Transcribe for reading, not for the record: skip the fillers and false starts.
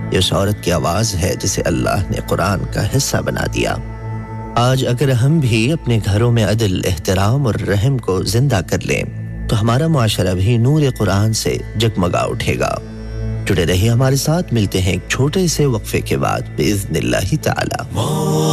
ये उस औरत की आवाज़ है जिसे अल्लाह ने कुरान का हिस्सा बना दिया। आज अगर हम भी अपने घरों में अदल, एहतराम और रहम को जिंदा कर लें तो हमारा मुआशरा भी नूर कुरान से जगमगा उठेगा। जुड़े रहिए हमारे साथ, मिलते हैं एक छोटे से वक्फे के बाद बिइज़्निल्लाहि ताला।